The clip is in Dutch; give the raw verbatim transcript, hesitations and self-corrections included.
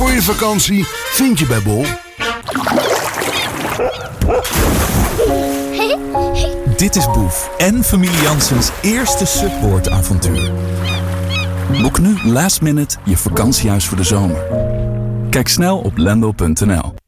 voor je vakantie vind je bij Bol. Dit is Boef en familie Janssens eerste Subboard-avontuur. Boek nu last minute je vakantiehuis voor de zomer. Kijk snel op lendo punt n l.